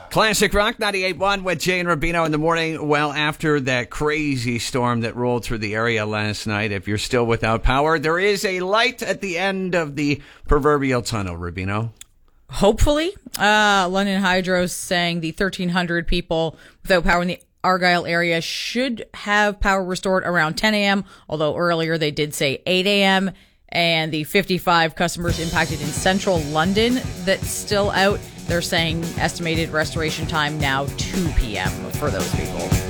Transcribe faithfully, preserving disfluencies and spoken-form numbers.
Classic Rock ninety-eight point one with Jay and Rubino in the morning. Well, after that crazy storm that rolled through the area last night, if you're still without power, there is a light at the end of the proverbial tunnel, Rubino. Hopefully. Uh, London Hydro's saying the thirteen hundred people without power in the Argyle area should have power restored around ten a.m., although earlier they did say eight a.m., and the fifty-five customers impacted in central London that's still out. They're saying estimated restoration time now two p.m. for those people.